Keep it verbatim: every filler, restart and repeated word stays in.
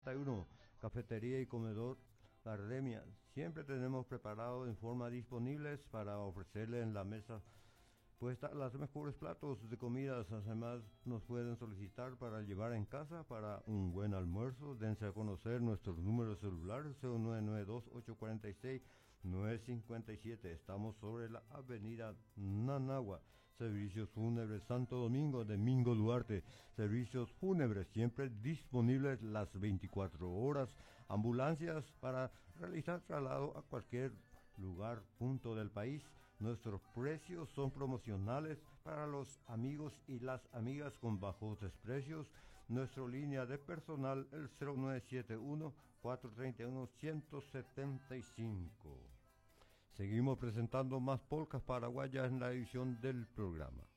uno, Cafetería y Comedor Gardemia. Siempre tenemos preparado en forma disponibles para ofrecerle en la mesa puesta los mejores platos de comidas. Además, nos pueden solicitar para llevar en casa para un buen almuerzo. Dense a conocer nuestros números celulares cero nueve nueve dos ocho cuatro seis nueve cinco siete. Estamos sobre la avenida Nanagua. Servicios Fúnebres Santo Domingo de Mingo Duarte. Servicios fúnebres siempre disponibles las veinticuatro horas. Ambulancias para realizar traslado a cualquier lugar, punto del país. Nuestros precios son promocionales para los amigos y las amigas con bajos precios. Nuestra línea de personal el cero nueve siete uno cuatro tres uno uno siete cinco. Seguimos presentando más polcas paraguayas en la edición del programa.